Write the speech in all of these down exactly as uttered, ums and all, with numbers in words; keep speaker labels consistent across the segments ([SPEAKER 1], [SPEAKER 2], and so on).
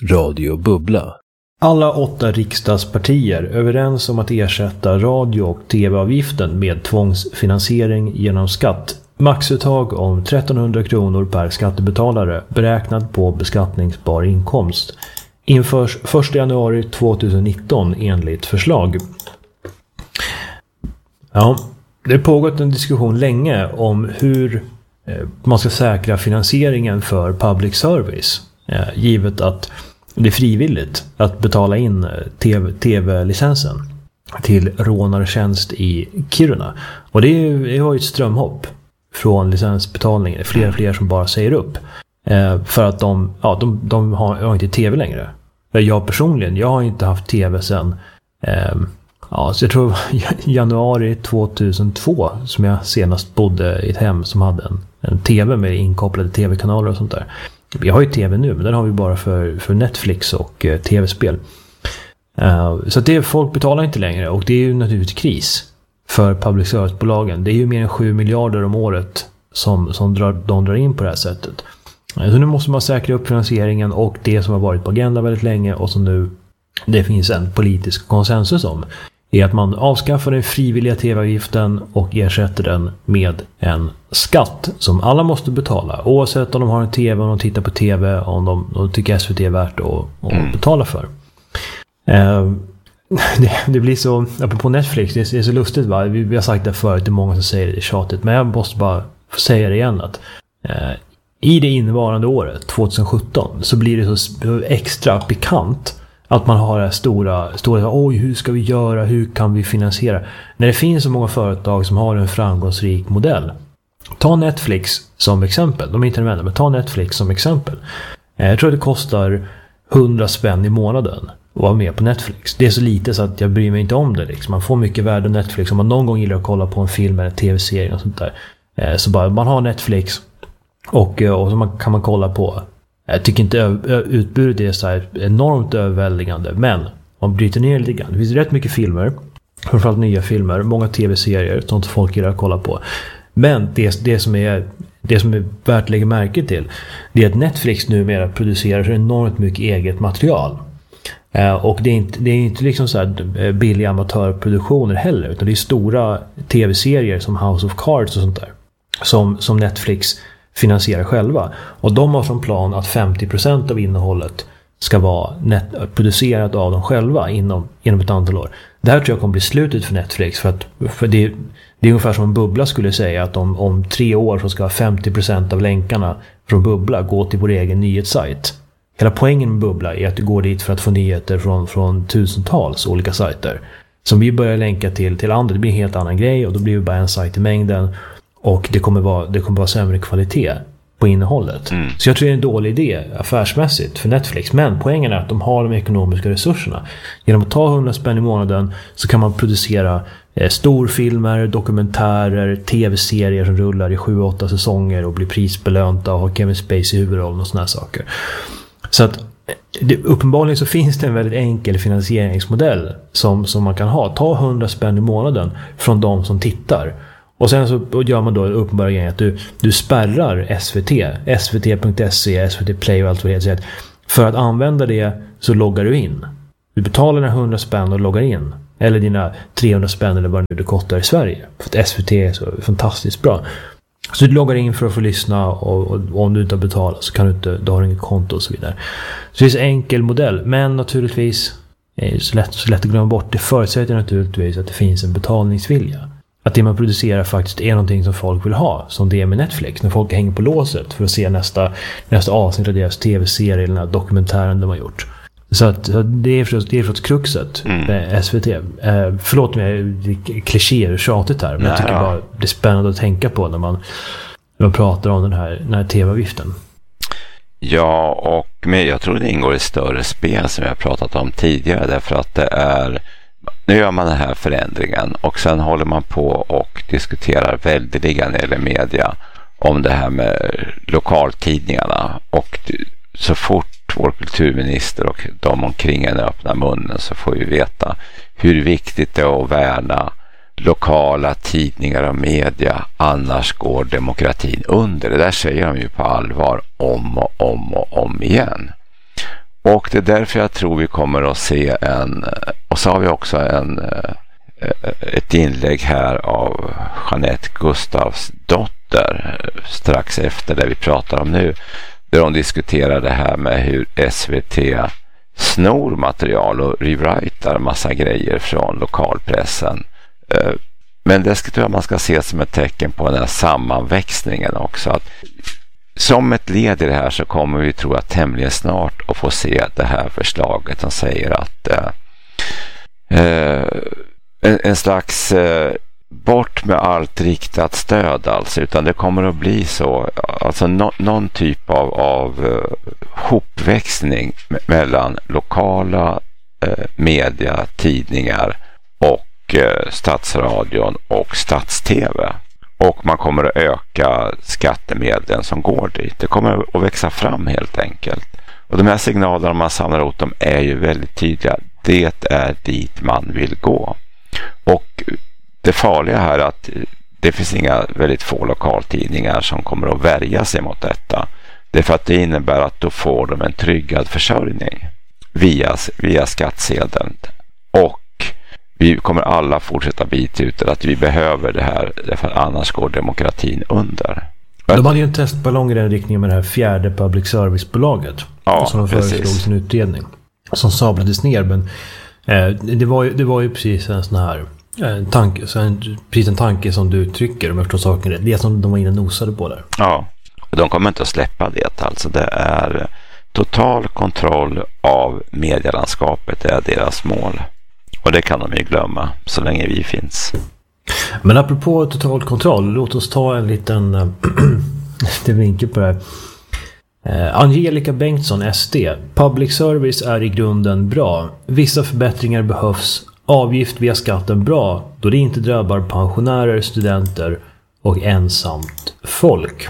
[SPEAKER 1] Radio Bubbla.
[SPEAKER 2] Alla åtta riksdagspartier överens om att ersätta radio- och tv-avgiften med tvångsfinansiering genom skatt. Maxuttag om trettonhundra kronor per skattebetalare beräknat på beskattningsbar inkomst. Införs första januari tjugonitton enligt förslag. Ja, det har pågått en diskussion länge om hur man ska säkra finansieringen för public service. Givet att det är frivilligt att betala in TV, tv-licensen till rånartjänst i Kiruna. Och det, är, det har ju ett strömhopp från licensbetalningen. Det är fler och fler som bara säger upp. Eh, för att de, ja, de, de har, har inte tv längre. Jag personligen, jag har inte haft tv sedan eh, ja, så jag tror januari tjugohundratvå som jag senast bodde i ett hem som hade en, en tv med inkopplade tv-kanaler och sånt där. Vi har ju tv nu, men den har vi bara för, för Netflix och uh, tv-spel. Uh, så att det, folk betalar inte längre, och det är ju naturligtvis kris för public service-bolagen. Det är ju mer än sju miljarder om året som, som drar, de drar in på det här sättet. Uh, så nu måste man säkra upp finansieringen, och det som har varit på agenda väldigt länge och som nu det finns en politisk konsensus om är att man avskaffar den frivilliga tv-avgiften och ersätter den med en skatt som alla måste betala. Oavsett om de har en tv, om de tittar på tv, om de, de tycker S V T är värt att, att mm. betala för. Eh, det, det blir så, apropå Netflix, det är, det är så lustigt va? Vi, vi har sagt det förut, det är många som säger det i tjatet, men jag måste bara få säga det igen att eh, i det innevarande året, tjugosjutton, så blir det så extra pikant att man har det stora, stora, oj, hur ska vi göra, hur kan vi finansiera? När det finns så många företag som har en framgångsrik modell. Ta Netflix som exempel, de är inte vänner, men ta Netflix som exempel. Jag tror att det kostar hundra spänn i månaden att vara med på Netflix. Det är så lite så att jag bryr mig inte om det. Liksom. Man får mycket värde av Netflix. Om man någon gång gillar att kolla på en film eller en tv-serie och sånt där. Så bara, man har Netflix och, och så man, kan man kolla på. Jag tycker inte utbudet är så här enormt överväldigande, men man bryter ner lite grann. Det finns rätt mycket filmer, framförallt nya filmer, många tv-serier som folk gillar att kolla på. Men det, det, som är, det som är värt att lägga märke till, det är att Netflix numera producerar så enormt mycket eget material. Och det är inte, det är inte liksom så här billiga amatörproduktioner heller, utan det är stora tv-serier som House of Cards och sånt där som, som Netflix finansierar själva. Och de har som plan att femtio procent av innehållet ska vara net- producerat av dem själva inom, inom ett antal år. Det här tror jag kommer bli slutet för Netflix, för, att, för det, det är ungefär som en Bubbla skulle säga att om, om tre år så ska femtio procent av länkarna från Bubbla gå till vår egen nyhetssajt. Hela poängen med Bubbla är att du går dit för att få nyheter från, från tusentals olika sajter. Som vi börjar länka till, till andra, det blir en helt annan grej, och då blir det bara en sajt i mängden. Och det kommer vara, det kommer vara sämre kvalitet på innehållet. Mm. Så jag tror det är en dålig idé affärsmässigt för Netflix. Men poängen är att de har de ekonomiska resurserna. Genom att ta hundra spänn i månaden så kan man producera eh, storfilmer, dokumentärer, tv-serier som rullar i sju åtta säsonger och blir prisbelönta och har Kevin Spacey i huvudrollen och såna här saker. Så att det, uppenbarligen så finns det en väldigt enkel finansieringsmodell som, som man kan ha. Ta hundra spänn i månaden från de som tittar. Och sen så gör man då uppenbarligen att du, du spärrar S V T, S V T punkt se, S V T Play och allt vad det heter. För att använda det så loggar du in. Du betalar dina hundra spänn och loggar in. Eller dina trehundra spänn eller vad det nu det kostar i Sverige. För att S V T är så fantastiskt bra. Så du loggar in för att få lyssna, och, och, och om du inte har betalat så kan du inte, du har inget konto och så vidare. Så det är en enkel modell. Men naturligtvis är det så lätt, så lätt att glömma bort. Det förutsätter naturligtvis att det finns en betalningsvilja. Att det man producerar faktiskt är någonting som folk vill ha. Som det är med Netflix. När folk hänger på låset för att se nästa, nästa avsnitt av deras tv-serie eller den här dokumentären de har gjort. Så att så det är förstås, det är förstås kruxet med mm. S V T. Eh, förlåt mig, det är klichéer och tjatigt här. Men Nej, jag tycker ja. bara det är spännande att tänka på när man, när man pratar om den här, den här tv-avgiften.
[SPEAKER 3] Ja, och men jag tror det ingår i större spel som jag har pratat om tidigare. Därför att det är... Nu gör man den här förändringen och sen håller man på och diskuterar väldeliga när det gäller media om det här med lokaltidningarna, och så fort vår kulturminister och de omkring en öppnar munnen så får vi veta hur viktigt det är att värna lokala tidningar och media, annars går demokratin under. Det där säger de ju på allvar om och om och om igen. Och det är därför jag tror vi kommer att se en, och så har vi också en, ett inlägg här av Jeanette Gustafs dotter strax efter det vi pratar om nu, där de diskuterar det här med hur S V T snor material och rewritar massa grejer från lokalpressen. Men det tror jag man ska se som ett tecken på den här sammanväxningen också. Att som ett led i det här så kommer vi, tror jag, tämligen snart att få se det här förslaget som säger att eh, en, en slags eh, bort med allt riktat stöd alltså, utan det kommer att bli så, alltså no, någon typ av, av uh, hopväxning me- mellan lokala uh, media, tidningar och uh, stadsradion och stats-tv. Och man kommer att öka skattemedlen som går dit. Det kommer att växa fram helt enkelt. Och de här signalerna man samlar åt dem är ju väldigt tydliga. Det är dit man vill gå. Och det farliga här är att det finns inga väldigt få lokaltidningar som kommer att värja sig mot detta. Det är för att det innebär att då får de en tryggad försörjning via, via skattsedeln. Och vi kommer alla fortsätta bita ut att vi behöver det här, därför att annars går demokratin under.
[SPEAKER 2] De hade ju en testballong i den riktningen med det här fjärde public service-bolaget.
[SPEAKER 3] Ja,
[SPEAKER 2] som de
[SPEAKER 3] precis.
[SPEAKER 2] föreslog sin utredning. Som sablades ner, men eh, det, var ju, det var ju precis en sån här en tanke, så en, precis en tanke som du uttrycker, om jag förstår saken rätt. Det som de var inne och nosade på där.
[SPEAKER 3] Ja, och de kommer inte att släppa det. Alltså det är total kontroll av medielandskapet, det är deras mål. Och det kan de ju glömma så länge vi finns.
[SPEAKER 2] Men apropå total kontroll, låt oss ta en liten liten vinkel på det här. Eh, Angelica Bengtsson, S D. Public service är i grunden bra. Vissa förbättringar behövs. Avgift via skatten bra, då det inte drabbar pensionärer, studenter och ensamt folk.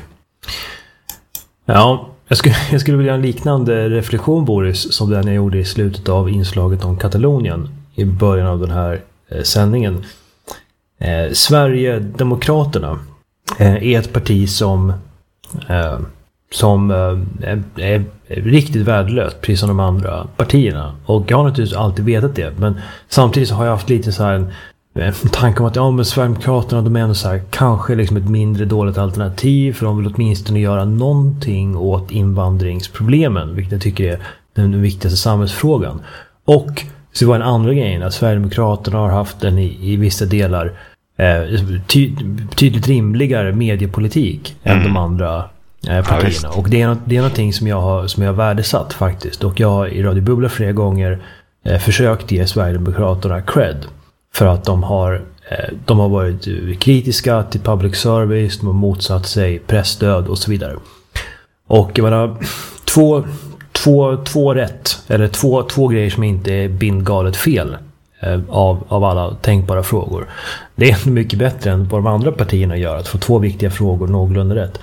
[SPEAKER 2] Ja, jag skulle, jag skulle vilja ha en liknande reflektion, Boris, som den jag gjorde i slutet av inslaget om Katalonien i början av den här eh, sändningen. Eh, Sverigedemokraterna eh, är ett parti som eh, som eh, är, är riktigt värdelöst, precis som de andra partierna. Och jag har naturligtvis alltid vetat det, men samtidigt så har jag haft lite så här en, en tanke om att ja, men Sverigedemokraterna, de är ändå så här, kanske liksom ett mindre dåligt alternativ, för de vill åtminstone göra någonting åt invandringsproblemen, vilket jag tycker är den viktigaste samhällsfrågan. Och så var en andra grejen att Sverigedemokraterna har haft en i, i vissa delar eh, ty, tydligt rimligare mediepolitik mm. än de andra eh, partierna. Ja, och det är, det är någonting som jag har, som jag har värdesatt faktiskt. Och jag har i Radio Bubbla flera gånger eh, försökt ge Sverigedemokraterna cred för att de har, eh, de har varit kritiska till public service, de har motsatt sig pressstöd och så vidare. Och jag menar, två Två, två rätt, eller två, två grejer som inte är bindgalet fel eh, av, av alla tänkbara frågor. Det är mycket bättre än vad de andra partierna gör, att få två viktiga frågor någorlunda rätt.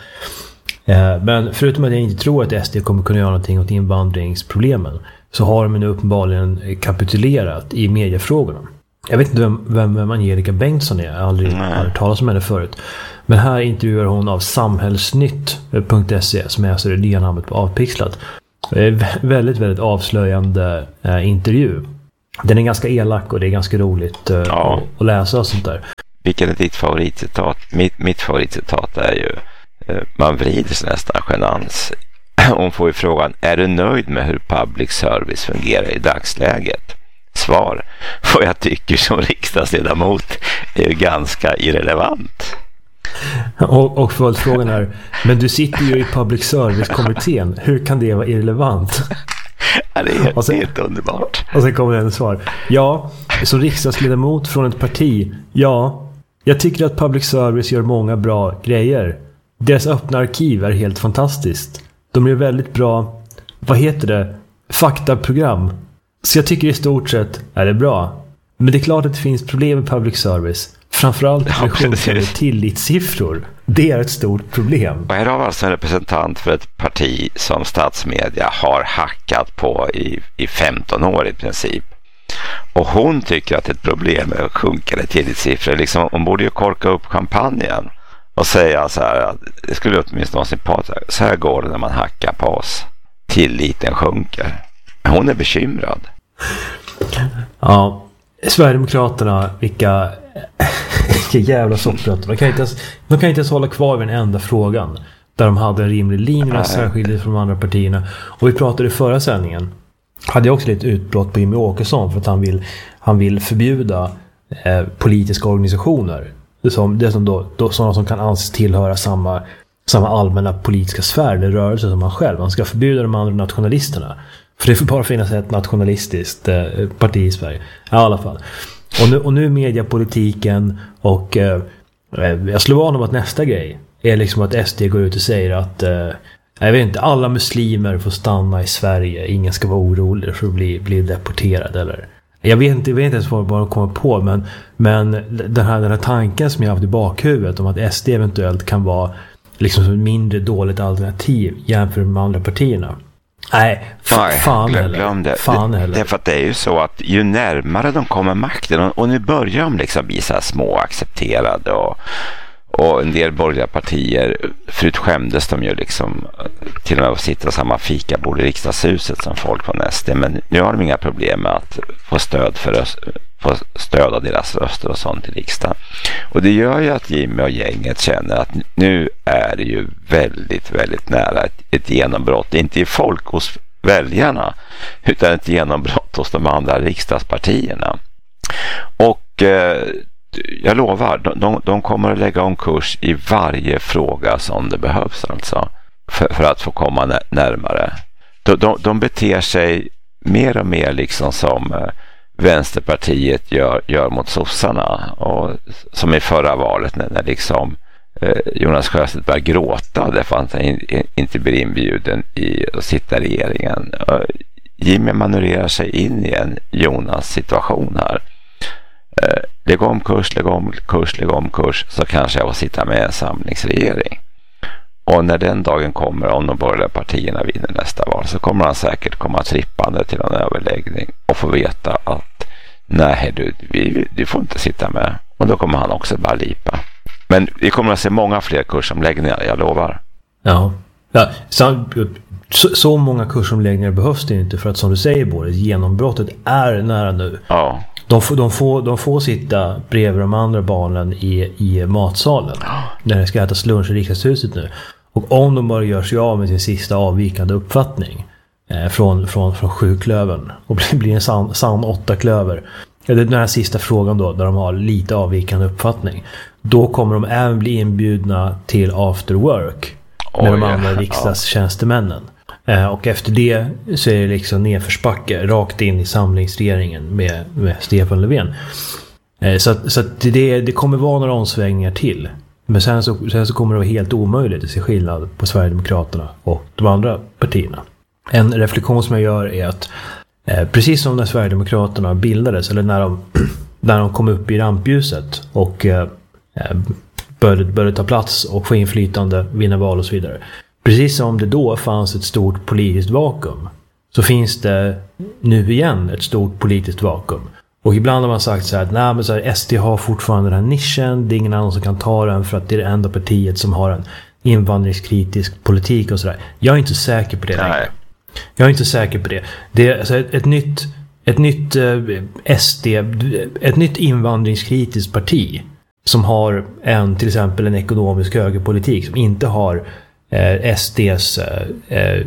[SPEAKER 2] Eh, men förutom att jag inte tror att S D kommer kunna göra någonting åt invandringsproblemen, så har de nu uppenbarligen kapitulerat i mediefrågorna. Jag vet inte vem, vem, vem Angelica Bengtsson är, jag har aldrig hört talas om henne förut. Men här intervjuar hon av samhällsnytt punkt se, som är alltså det nya namnet på Avpixlat. Det är väldigt, väldigt avslöjande eh, intervju. Den är ganska elak och det är ganska roligt eh, ja. att, att läsa och sånt där.
[SPEAKER 3] Vilket är ditt favoritcitat? Mitt, mitt favoritcitat är ju eh, man vrider sig nästan genans. Hon får ju frågan, är du nöjd med hur public service fungerar i dagsläget? Svar, vad jag tycker som riksdagsledamot är ju ganska irrelevant.
[SPEAKER 2] Och, och följdfrågan är, men du sitter ju i public service-kommittén, hur kan det vara irrelevant?
[SPEAKER 3] Ja, det är helt, sen, helt underbart.
[SPEAKER 2] Och sen kommer det en svar. Ja, som riksdagsledamot från ett parti, ja, jag tycker att public service gör många bra grejer. Deras öppna arkiv är helt fantastiskt. De är väldigt bra, vad heter det, faktaprogram. Så jag tycker i stort sett är det bra. Men det är klart att det finns problem med public service. Framförallt med ja, sjunkande tillitssiffror. Det är ett stort problem.
[SPEAKER 3] Och här har vi alltså en representant för ett parti som statsmedia har hackat på i, i femton år i princip. Och hon tycker att ett problem är sjunkande tillitssiffror. Liksom, hon borde ju korka upp kampanjen och säga så här, att det skulle åtminstone vara sympatiskt. Så här går det när man hackar på oss. Tilliten sjunker. Hon är bekymrad.
[SPEAKER 2] Ja, Sverigedemokraterna, vilka, vilka jävla soppbrötter. De kan inte ens, de kan inte ens hålla kvar vid den enda frågan där de hade en rimlig linje särskilt från de andra partierna. Och vi pratade i förra sändningen, hade jag också lite utbrott på Jimmie Åkesson för att han vill, han vill förbjuda eh, politiska organisationer. Det är som, det är som då, då, sådana som kan anses tillhöra samma, samma allmänna politiska sfär eller rörelse som han själv. Han ska förbjuda de andra nationalisterna. För det får bara finnas ett nationalistiskt eh, parti i Sverige. Ja, i alla fall. Och nu, och nu mediepolitiken och eh, jag slår an om att nästa grej är liksom att S D går ut och säger att eh, jag vet inte, alla muslimer får stanna i Sverige. Ingen ska vara orolig för att bli, bli deporterad. Eller. Jag vet inte, jag vet inte ens vad de kommer på, men, men den, här, den här tanken som jag har haft i bakhuvudet om att S D eventuellt kan vara liksom ett mindre dåligt alternativ jämfört med andra partierna. Nej, f-
[SPEAKER 3] Nej
[SPEAKER 2] fan
[SPEAKER 3] glöm,
[SPEAKER 2] heller.
[SPEAKER 3] glöm det.
[SPEAKER 2] Fan
[SPEAKER 3] det,
[SPEAKER 2] heller.
[SPEAKER 3] det, för att det är ju så att ju närmare de kommer makten, och, och nu börjar de liksom bli så här små accepterade och, och en del borgerliga partier, förut skämdes de ju liksom till och med att sitta i samma fikabord i riksdagshuset som folk från S D, men nu har de inga problem med att få stöd för få stöd av deras röster och sånt i riksdagen. Och det gör ju att Jimmy och gänget känner att nu är det ju väldigt, väldigt nära ett, ett genombrott, inte i folk hos väljarna utan ett genombrott hos de andra riksdagspartierna. Och eh, jag lovar, de, de, de kommer att lägga om kurs i varje fråga som det behövs alltså för, för att få komma nä- närmare. De, de, de beter sig mer och mer liksom som eh, Vänsterpartiet gör, gör mot sossarna, och som i förra valet när, när liksom eh, Jonas Sjöstedt började gråta därför att han in, in, inte blir inbjuden i att sitta i regeringen. Uh, Jimmy manövrerar sig in i en Jonas situation här. Uh, lägg om kurs, lägg om kurs, lägg om kurs, så kanske jag får sitta med en samlingsregering. Och när den dagen kommer, om de borgerliga partierna vinner nästa val, så kommer han säkert komma trippande till en överläggning och få veta att nej du, vi, du får inte sitta med. Och då kommer han också bara lipa. Men vi kommer att se många fler kursomläggningar, jag lovar.
[SPEAKER 2] Ja, ja så, så, så många kursomläggningar behövs det inte, för att som du säger, Boris, genombrottet är nära nu.
[SPEAKER 3] Ja.
[SPEAKER 2] De får, de, får, de får sitta bredvid de andra barnen i, i matsalen när det ska ätas lunch i riksdagshuset nu. Och om de bara gör sig av med sin sista avvikande uppfattning eh, från, från, från sjuklövern och blir, blir en sann, sann åttaklöver, ja, det är den här sista frågan då, där de har lite avvikande uppfattning, då kommer de även bli inbjudna till after work med Oj, de andra riksdagstjänstemännen. Eh, och efter det så är det liksom nedförsbacke rakt in i samlingsregeringen med, med Stefan Löfven. Eh, så att, så att det, det kommer vara några omsvängningar till. Men sen så, sen så kommer det vara helt omöjligt att se skillnad på Sverigedemokraterna och de andra partierna. En reflektion som jag gör är att eh, precis som när Sverigedemokraterna bildades, eller när de, när de kom upp i rampljuset och eh, började, började ta plats och få inflytande, vinna val och så vidare. Precis som det då fanns ett stort politiskt vakuum, så finns det nu igen ett stort politiskt vakuum. Och ibland har man sagt så här att nej, men så här, S D har fortfarande den här nischen, det är ingen annan som kan ta den för att det är det enda partiet som har en invandringskritisk politik och sådär. Jag är inte säker på det längre. Jag är inte säker på det. Det är alltså ett, ett nytt, ett nytt eh, S D, ett nytt invandringskritiskt parti som har en, till exempel en ekonomisk högerpolitik som inte har eh, S D:s eh, eh,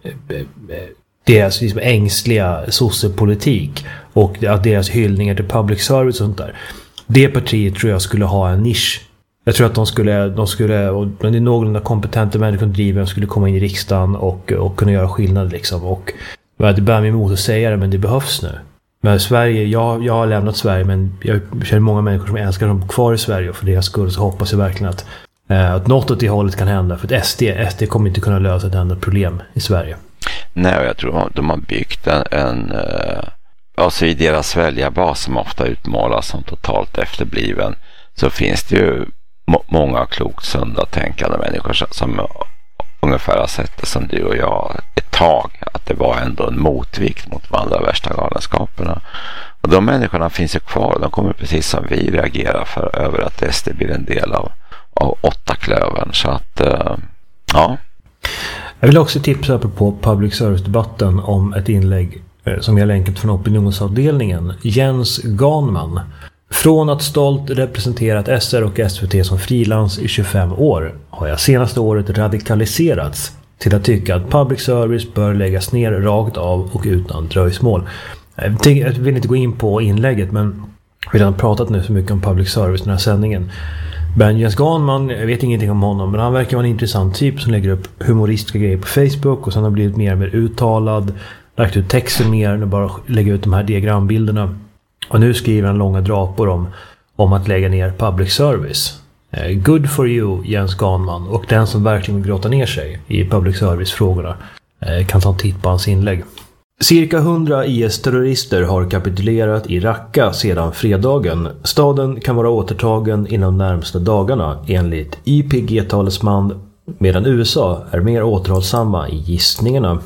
[SPEAKER 2] deras liksom ängsliga sossepolitik och att deras hyllningar till public service och sånt där. Det partiet tror jag skulle ha en nisch. Jag tror att de skulle, de skulle och det är någorlunda kompetenta människor som driver, de skulle komma in i riksdagen och, och kunna göra skillnad liksom. Och det bär mig emot att säga det, men det behövs nu. Men Sverige, jag, jag har lämnat Sverige, men jag känner många människor som älskar dem kvar i Sverige, och för deras skull så hoppas jag verkligen att, att något åt det hållet kan hända. För att S D, S D kommer inte kunna lösa ett enda problem i Sverige.
[SPEAKER 3] Nej, jag tror de har byggt en, en alltså i deras väljarbas som ofta utmålas som totalt efterbliven, så finns det ju må- många klokt, sunda, tänkande människor som, som ungefär har sett det som du och jag ett tag, att det var ändå en motvikt mot de allra värsta galenskaperna. Och de människorna finns ju kvar, de kommer precis som vi reagera för, över att S D blir en del av, av åtta klövern. Så att, uh, ja.
[SPEAKER 2] Jag vill också tipsa på public service-debatten om ett inlägg som jag länkat från opinionsavdelningen. Jens Ganman. Från att stolt representerat S R och S V T som frilans i tjugofem år har jag senaste året radikaliserats till att tycka att public service bör läggas ner rakt av och utan dröjsmål. Jag vill inte gå in på inlägget, men vi har redan pratat nu så mycket om public service i den här sändningen. Ben Jens Ganman, jag vet ingenting om honom, men han verkar vara en intressant typ som lägger upp humoristiska grejer på Facebook och sen har blivit mer och mer uttalad, lagt ut texter mer än bara lägga ut de här diagrambilderna. Och nu skriver han långa drapor om, om att lägga ner public service. Eh, good for you, Jens Ganman. Och den som verkligen vill gråta ner sig i public service-frågorna eh, kan ta en titt på hans inlägg. Cirka hundra I S-terrorister har kapitulerat i Raqqa sedan fredagen. Staden kan vara återtagen inom de närmaste dagarna enligt Y P G-talesman, medan U S A är mer återhållsamma i gissningarna.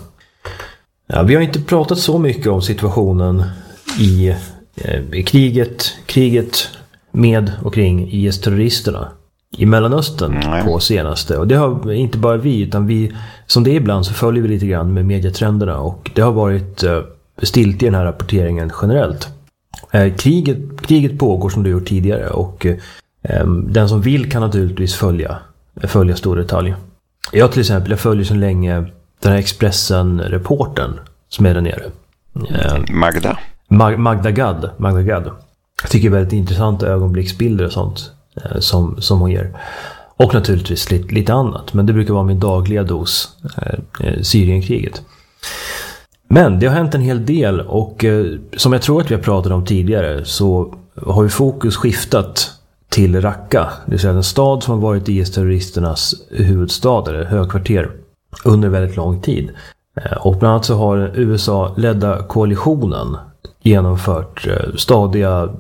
[SPEAKER 2] Ja, vi har inte pratat så mycket om situationen i, eh, i kriget, kriget med och kring I S-terroristerna i Mellanöstern mm. på senaste. Och det har inte bara vi, utan vi, som det är ibland, så följer vi lite grann med medietrenderna, och det har varit eh, stilt i den här rapporteringen generellt. Eh, kriget, kriget pågår som det gjort tidigare, och eh, den som vill kan naturligtvis följa, följa stor detalj. Jag till exempel, jag följer så länge den här Expressen-reportern som är där nere. Eh,
[SPEAKER 3] Magda.
[SPEAKER 2] Mag- Magda Gad. Magda Gad. Jag tycker väldigt intressanta ögonblicksbilder och sånt eh, som, som hon ger. Och naturligtvis lite, lite annat. Men det brukar vara min dagliga dos eh, Syrienkriget. Men det har hänt en hel del, och eh, som jag tror att vi har pratat om tidigare så har ju fokus skiftat till Raqqa. Det vill säga en stad som har varit I S-terroristernas huvudstad eller högkvarter under väldigt lång tid. Och bland annat så har U S A-ledda koalitionen genomfört stadiga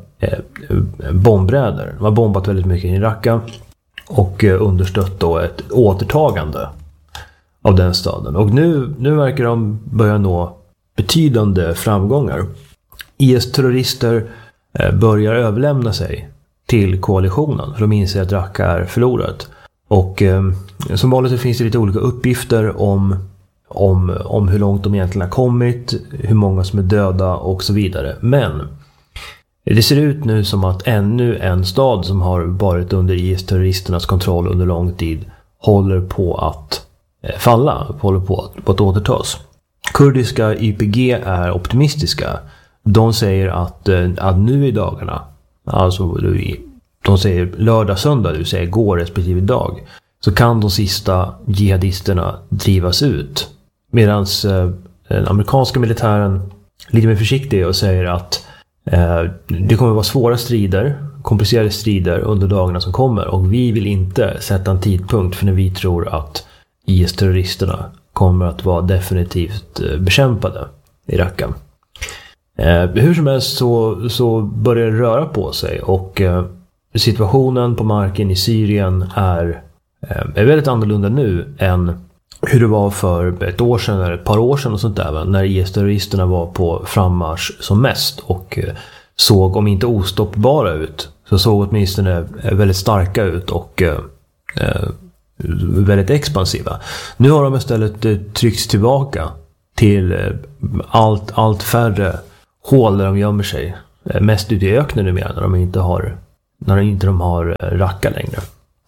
[SPEAKER 2] bombräder. De har bombat väldigt mycket i Raqqa och understött då ett återtagande av den staden. Och nu, nu verkar de börja nå betydande framgångar. I S-terrorister börjar överlämna sig till koalitionen, för de inser att Raqqa är förlorat. Och eh, som vanligt så finns det lite olika uppgifter om, om, om hur långt de egentligen har kommit, hur många som är döda och så vidare. Men det ser ut nu som att ännu en stad som har varit under I S-terroristernas kontroll under lång tid håller på att eh, falla, håller på att, på att återtas. Kurdiska Y P G är optimistiska. De säger att, eh, att nu i dagarna, alltså de säger lördag, söndag, du säger går respektive dag, så kan de sista jihadisterna drivas ut. Medan eh, den amerikanska militären lite mer försiktig och säger att eh, det kommer att vara svåra strider, komplicerade strider under dagarna som kommer, och vi vill inte sätta en tidpunkt för när vi tror att I S-terroristerna kommer att vara definitivt eh, bekämpade i Raqqa. Eh, hur som helst så, så börjar det röra på sig, och eh, situationen på marken i Syrien är, eh, är väldigt annorlunda nu än hur det var för ett år sedan eller ett par år sedan och sånt där, när I S-terroristerna var på frammarsch som mest och eh, såg, om inte ostoppbara ut, så såg åtminstone väldigt starka ut och eh, väldigt expansiva. Nu har de istället eh, tryckts tillbaka till eh, allt, allt färre hål där de gömmer sig. Eh, mest ute i öknen numera, när de inte har, när de inte de har eh, Raqqa längre.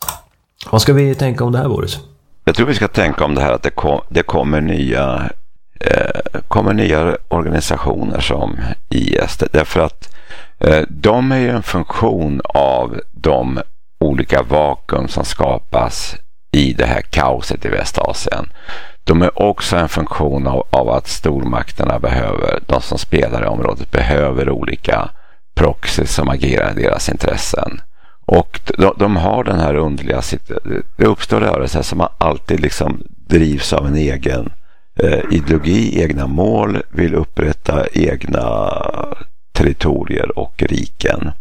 [SPEAKER 2] Vad ska vi tänka om det här, Boris?
[SPEAKER 3] Jag tror vi ska tänka om det här att det, kom, det kommer nya eh, kommer nya organisationer som I S. Därför att eh, de är ju en funktion av de olika vakuum som skapas i det här kaoset i Västasien. De är också en funktion av, av att stormakterna behöver, de som spelar i området behöver olika proxies som agerar i deras intressen. Och de, de har den här underliga, det uppstår rörelser som alltid liksom drivs av en egen eh, ideologi, egna mål, vill upprätta egna territorier och riken.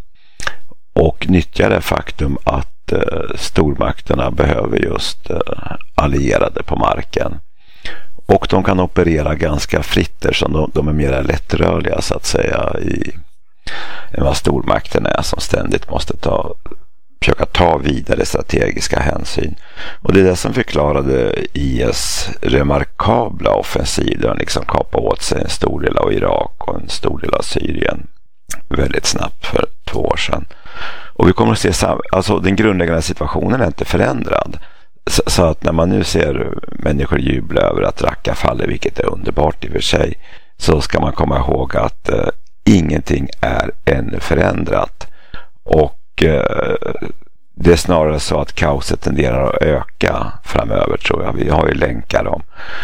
[SPEAKER 3] Och nyttjar det faktum att eh, stormakterna behöver just eh, allierade på marken. Och de kan operera ganska fritt, som de, de är mer lättrörliga så att säga i än vad stormakten är, som ständigt måste ta försöka ta vidare strategiska hänsyn. Och det är det som förklarade I S remarkabla offensiv där de liksom kapade åt sig en stor del av Irak och en stor del av Syrien väldigt snabbt för två år sedan. Och vi kommer att se, alltså den grundläggande situationen är inte förändrad. Så, så att när man nu ser människor jubla över att Raqqa faller, vilket är underbart i och för sig, så ska man komma ihåg att eh, ingenting är ännu förändrat. Och eh, det är snarare så att kaoset tenderar att öka framöver, tror jag. Vi har ju länkar om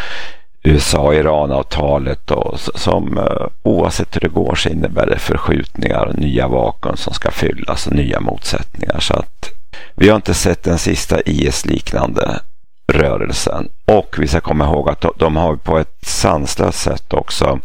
[SPEAKER 3] U S A-Iran-avtalet och som eh, oavsett hur det går så innebär det förskjutningar, nya vakuum som ska fyllas och nya motsättningar. Så att vi har inte sett den sista I S-liknande rörelsen. Och vi ska komma ihåg att de, de har på ett sanslöst sätt också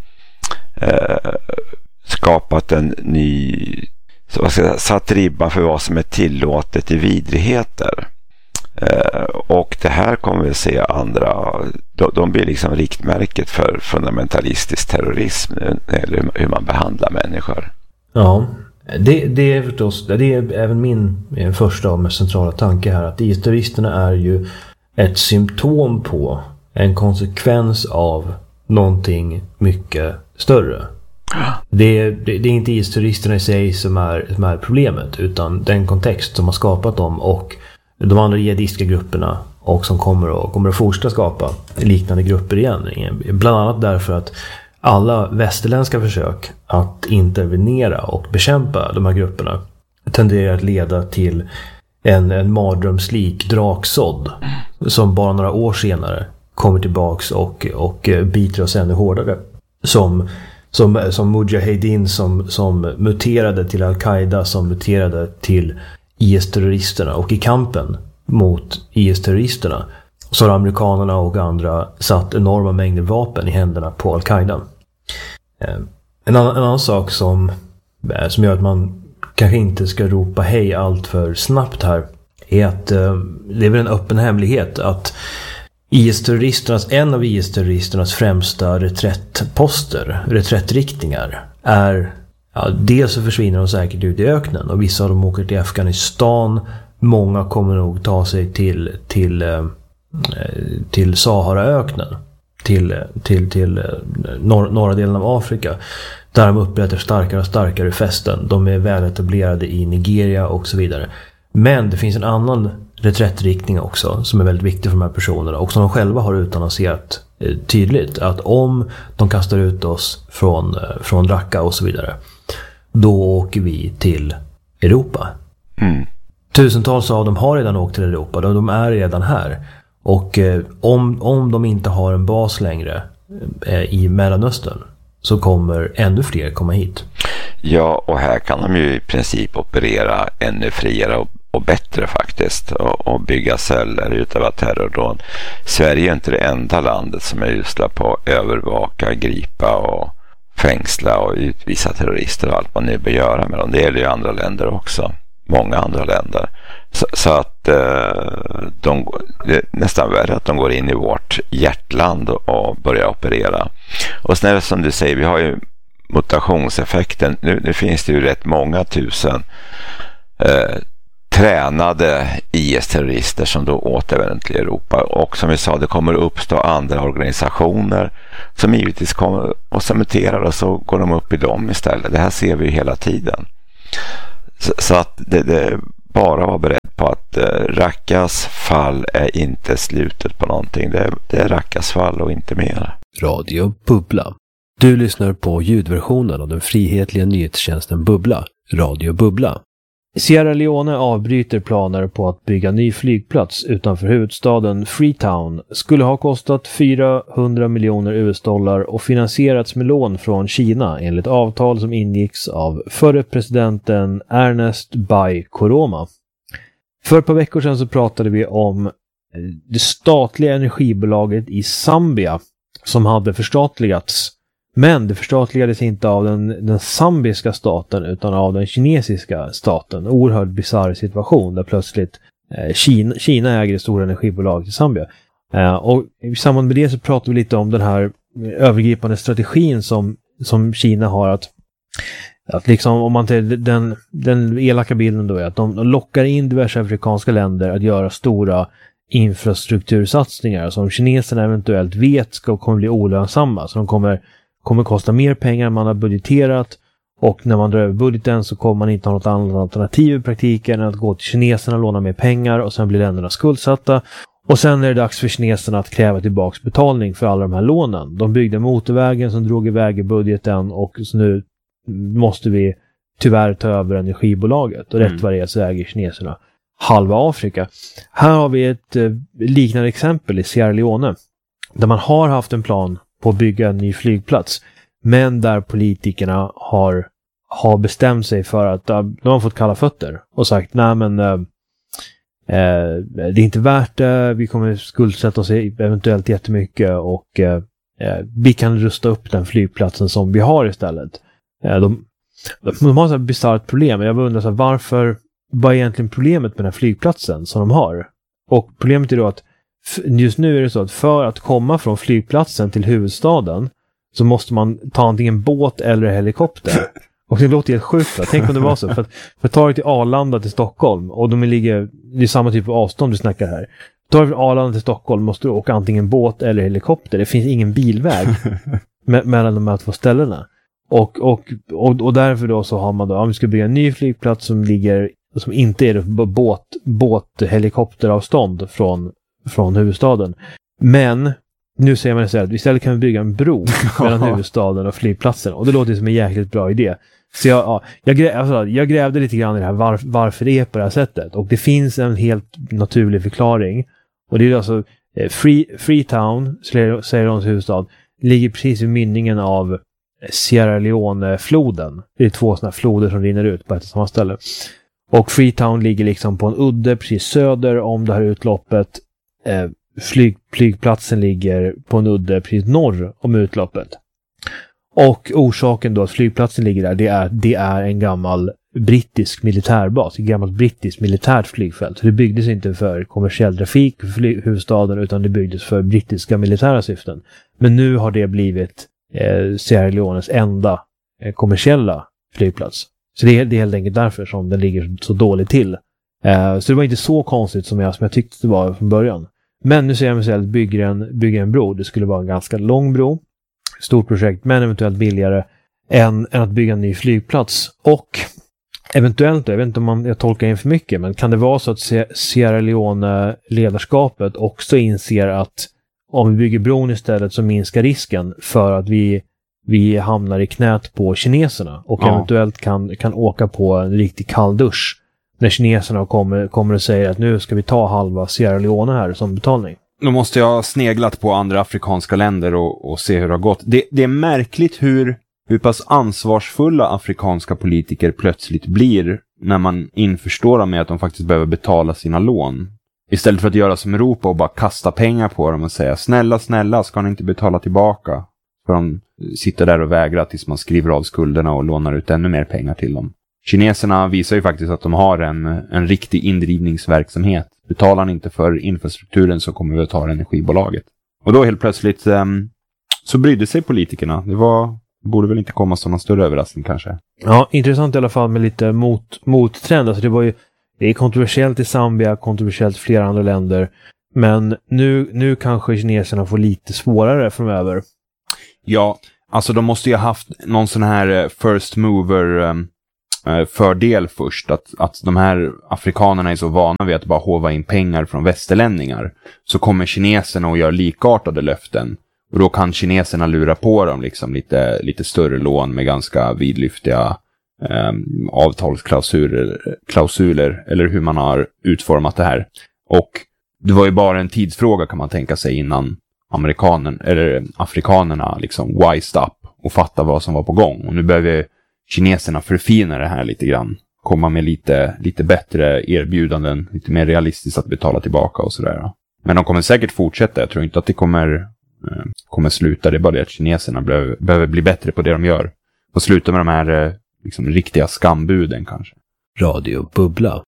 [SPEAKER 3] eh, skapat en ny, så vad ska jag säga, satt ribban för vad som är tillåtet i vidrigheter. Eh, och det här kommer vi se andra, de, de blir liksom riktmärket för fundamentalistisk terrorism eller hur man behandlar människor.
[SPEAKER 2] Ja, det, det är förstås, det är även min första och mest centrala tanke här, att I S-terroristerna är ju ett symptom på en konsekvens av någonting mycket större. Det, det, det är inte I S-terroristerna i sig som är, som är problemet, utan den kontext som har skapat dem och de andra jihadistiska grupperna och som kommer att, kommer att fortsätta skapa liknande grupper igen. Bland annat därför att alla västerländska försök att intervenera och bekämpa de här grupperna tenderar att leda till en, en mardrömslik draksådd som bara några år senare kommer tillbaks och, och biter oss ännu hårdare. Som, som, som Mujahedin som, som muterade till Al-Qaida, som muterade till I S-terroristerna, och i kampen mot I S-terroristerna så har amerikanerna och andra satt enorma mängder vapen i händerna på Al-Qaida. En annan, en annan sak som, som gör att man kanske inte ska ropa hej allt för snabbt här är att det är väl en öppen hemlighet att I S-terroristernas, en av I S-terroristernas främsta reträttposter, reträttriktningar är, ja, dels så försvinner de säkert ut i öknen och vissa av dem åker till Afghanistan, många kommer nog ta sig till till till Saharaöknen, till till till norr, norra delen av Afrika, där de upprättar starkare och starkare fästen. De är väl etablerade i Nigeria och så vidare. Men det finns en annan reträttriktning också som är väldigt viktig för de här personerna och som de själva har utannonserat tydligt, att om de kastar ut oss från, från Raqqa och så vidare, då åker vi till Europa. Mm. Tusentals av dem har redan åkt till Europa, de, de är redan här. Och eh, om, om de inte har en bas längre eh, i Mellanöstern så kommer ännu fler komma hit.
[SPEAKER 3] Ja, och här kan de ju i princip operera ännu friare och, och bättre faktiskt och, och bygga celler utöva terrordåd. Sverige är inte det enda landet som är usla på att övervaka, gripa och fängsla och utvisa terrorister och allt man nu bör göra med dem. Det gäller ju andra länder också. Många andra länder. Så, så att eh, de, det är nästan värre att de går in i vårt hjärtland och börjar operera. Och sen är det som du säger, vi har ju mutationseffekten. Nu, nu finns det ju rätt många tusen eh, tränade I S-terrorister som då återvänder till Europa. Och som vi sa, det kommer uppstå andra organisationer som givetvis kommer och cementerar och så går de upp i dem istället. Det här ser vi ju hela tiden. Så, så att det, det bara var beredd på att eh, Raqqas fall är inte slutet på någonting. Det, det är Raqqas fall och inte mer.
[SPEAKER 1] Radio Bubbla. Du lyssnar på ljudversionen av den frihetliga nyhetstjänsten Bubbla. Radio Bubbla.
[SPEAKER 2] Sierra Leone avbryter planer på att bygga ny flygplats utanför huvudstaden Freetown. Skulle ha kostat fyrahundra miljoner U S-dollar och finansierats med lån från Kina enligt avtal som ingicks av förre presidenten Ernest Bai Koroma. För ett par veckor sedan så pratade vi om det statliga energibolaget i Zambia som hade förstatligats. Men det förstatligades inte av den, den zambiska staten utan av den kinesiska staten. Oerhört bizarr situation där plötsligt eh, Kina, Kina äger det stora energibolaget i Zambia. Eh, och i samband med det så pratar vi lite om den här övergripande strategin som, som Kina har att, att liksom om man tar den, den elaka bilden då är att de, de lockar in diverse afrikanska länder att göra stora infrastruktursatsningar som kineserna eventuellt vet ska kommer bli olönsamma, så de kommer, kommer kosta mer pengar än man har budgeterat, och när man drar över budgeten så kommer man inte ha något annat alternativ i praktiken än att gå till kineserna och låna mer pengar, och sen blir länderna skuldsatta. Och sen är det dags för kineserna att kräva tillbaks betalning för alla de här lånen. De byggde motorvägen som drog iväg i budgeten, och så nu måste vi tyvärr ta över energibolaget. Och mm. rätt vad det är så äger kineserna halva Afrika. Här har vi ett eh, liknande exempel i Sierra Leone, där man har haft en plan på att bygga en ny flygplats, men där politikerna har, har bestämt sig för att uh, de har fått kalla fötter och sagt nej men uh, Eh, det är inte värt det, vi kommer skuldsätta oss eventuellt jättemycket, och eh, vi kan rusta upp den flygplatsen som vi har istället. Eh, de, de har ett bisarrt problem. Jag undrar så här, varför, vad är egentligen problemet med den här flygplatsen som de har? Och problemet är då att just nu är det så att för att komma från flygplatsen till huvudstaden så måste man ta antingen båt eller helikopter. Och det låter helt sjukt. Va? Tänk om det var så. För att, för att ta dig till Arlanda till Stockholm, och de ligger, det är samma typ av avstånd du snackar här. Ta dig från Arlanda till Stockholm måste du åka antingen båt eller helikopter. Det finns ingen bilväg me- mellan de här två ställena. Och, och, och, och därför då så har man då, om vi ska bygga en ny flygplats som ligger, som inte är båt, båt helikopteravstånd från, från huvudstaden. Men nu säger man så här att istället kan vi bygga en bro mellan huvudstaden och flygplatsen. Och det låter som en jäkligt bra idé. Så jag, ja, jag, grä, alltså, jag grävde lite grann i det här var, varför det är på det här sättet. Och det finns en helt naturlig förklaring. Och det är alltså eh, Free, Freetown, säger de huvudstad, ligger precis vid mynningen av Sierra Leone-floden. Det är två sådana floder som rinner ut på ett och samma ställe. Och Freetown ligger liksom på en udde precis söder om det här utloppet. Eh, flyg, flygplatsen ligger på en udde precis norr om utloppet. Och orsaken då att flygplatsen ligger där, det är, det är en gammal brittisk militärbas, ett gammalt brittiskt militärt flygfält. Så det byggdes inte för kommersiell trafik för huvudstaden, utan det byggdes för brittiska militära syften. Men nu har det blivit eh, Sierra Leones enda eh, kommersiella flygplats. Så det är, det är helt enkelt därför som den ligger så dåligt till. Eh, så det var inte så konstigt som jag, som jag tyckte det var från början. Men nu ser jag mig själv bygger en, bygger en bro. Det skulle vara en ganska lång bro. Stort projekt, men eventuellt billigare än, än att bygga en ny flygplats. Och eventuellt, jag vet inte om man, jag tolkar in för mycket, men kan det vara så att Sierra Leone-ledarskapet också inser att om vi bygger bron istället så minskar risken för att vi, vi hamnar i knät på kineserna och ja. eventuellt kan, kan åka på en riktig kalldusch när kineserna kommer, kommer och säger att nu ska vi ta halva Sierra Leone här som betalning.
[SPEAKER 4] Då måste jag ha sneglat på andra afrikanska länder och, och se hur det har gått. Det, det är märkligt hur, hur pass ansvarsfulla afrikanska politiker plötsligt blir när man införstår dem med att de faktiskt behöver betala sina lån. Istället för att göra som Europa och bara kasta pengar på dem och säga snälla, snälla, ska ni inte betala tillbaka? För de sitter där och vägrar tills man skriver av skulderna och lånar ut ännu mer pengar till dem. Kineserna visar ju faktiskt att de har en, en riktig indrivningsverksamhet. Betalar ni inte för infrastrukturen så kommer vi att ta energibolaget. Och då helt plötsligt um, så brydde sig politikerna. Det var, borde väl inte komma som någon större överraskning kanske.
[SPEAKER 2] Ja, intressant i alla fall med lite mot, mottrend. Alltså det var ju, det är kontroversiellt i Zambia, kontroversiellt i flera andra länder. Men nu, nu kanske kineserna får lite svårare framöver.
[SPEAKER 4] Ja, alltså de måste ju ha haft någon sån här first mover um, fördel först. Att, att de här afrikanerna är så vana vid att bara hova in pengar från västerlänningar. Så kommer kineserna och gör likartade löften. Och då kan kineserna lura på dem liksom lite, lite större lån med ganska vidlyftiga um, avtalsklausuler klausuler, eller hur man har utformat det här. Och det var ju bara en tidsfråga kan man tänka sig innan amerikanen, eller afrikanerna liksom wised up och fatta vad som var på gång. Och nu behöver kineserna förfina det här lite grann. Komma med lite, lite bättre erbjudanden, lite mer realistiskt att betala tillbaka och sådär. Men de kommer säkert fortsätta. Jag tror inte att det kommer, eh, kommer sluta. Det är bara det att kineserna behöver, behöver bli bättre på det de gör. Och sluta med de här eh, liksom, riktiga skambuden kanske.
[SPEAKER 1] Radio Bubbla.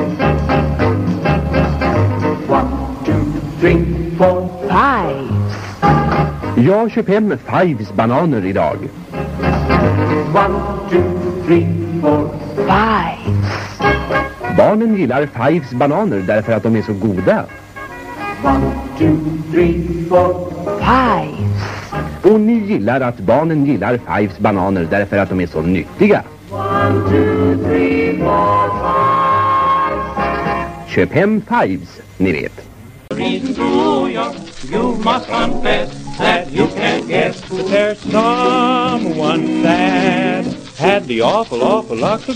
[SPEAKER 5] One, two, three, four, five, Jag köp hem Fives bananer idag. One, two, three, four, five. Barnen gillar Fives bananer därför att de är så goda. One, two, three, four, five. Och ni gillar att barnen gillar Fives bananer därför att de är så nyttiga. One, two, three, four, five. Köp hem Fives, ni vet.
[SPEAKER 6] You must confess that you can't guess that there's someone that had the awful, awful luck to